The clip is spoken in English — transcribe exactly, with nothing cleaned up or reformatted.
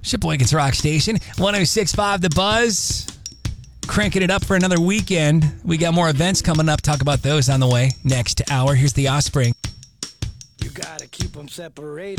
Sheboygan's Rock Station, one oh six point five The Buzz. Cranking it up for another weekend. We got more events coming up. Talk about those on the way. Next hour, here's The Offspring. You gotta keep them separated.